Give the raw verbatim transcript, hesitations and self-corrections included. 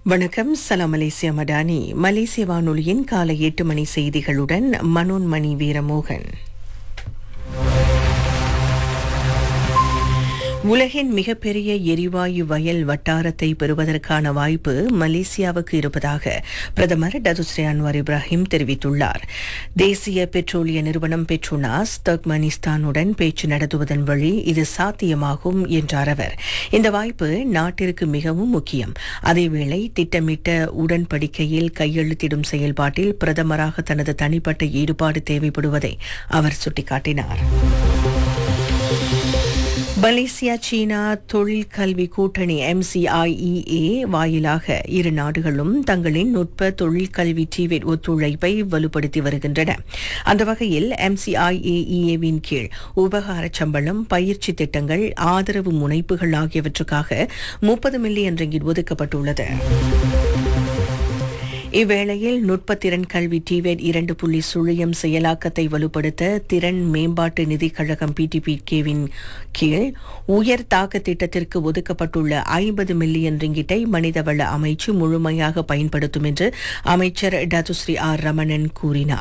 வணக்கம். சலாம் மலேசியா மடானி. மலேசிய வானொலியின் காலை எட்டு மணி செய்திகளுடன் மனோன்மணி வீரமோகன். உலகின் மிகப்பெரிய எரிவாயு வயல் வட்டாரத்தை பெறுவதற்கான வாய்ப்பு மலேசியாவுக்கு இருப்பதாக பிரதமர் டத்துஸ்ரீ அன்வார் இப்ராஹிம் தெரிவித்துள்ளார். தேசிய பெட்ரோலிய நிறுவனம் பெட்ரோனாஸ் துர்க்மெனிஸ்தானுடன் பேச்சு நடத்துவதன் வழி இது சாத்தியமாகும் என்றார் அவர். இந்த வாய்ப்பு நாட்டிற்கு மிகவும் முக்கியம். அதேவேளை திட்டமிட்ட உடன்படிக்கையில் கையெழுத்திடும் செயல்பாட்டில் பிரதமராக தனது தனிப்பட்ட ஈடுபாடு தேவைப்படுவதை அவர் சுட்டிக்காட்டினார். மலேசியா சீனா தொழில் கல்வி கூட்டணி எம்சிஐஇஏ வாயிலாக இரு நாடுகளும் தங்களின் நுட்ப தொழில் கல்வி டிவேட் ஒத்துழைப்பை வலுப்படுத்தி வருகின்றன. அந்த வகையில் எம்சிஐஏஇஏவின் கீழ் உபகார சம்பளம், பயிற்சி திட்டங்கள், ஆதரவு முனைப்புகள் ஆகியவற்றுக்காக முப்பது மில்லியன் ரிங்கிட் ஒதுக்கப்பட்டுள்ளது. இவ்வேளையில் நுட்பத்திறன் கல்வி டிவேட் இரண்டு புள்ளி சுழியம் செயலாக்கத்தை வலுப்படுத்த திறன் மேம்பாட்டு நிதிக் கழகம் பிடிபிகேவின் கீழ் உயர் தாக்க திட்டத்திற்கு ஒதுக்கப்பட்டுள்ள ஐம்பது மில்லியன் ரிங்கிட்டை மனிதவள அமைச்சு முழுமையாக பயன்படுத்தும் என்று அமைச்சர் டத்துஸ்ரீ ஆர் ரமணன் கூறினார்.